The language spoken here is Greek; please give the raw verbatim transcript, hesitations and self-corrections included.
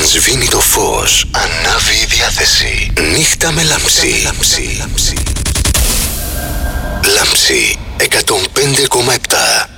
Σβήνει το φως, ανάβει η διάθεση. Νύχτα με λάμψη. Λάμψη. Λάμψη εκατόν πέντε κόμμα επτά.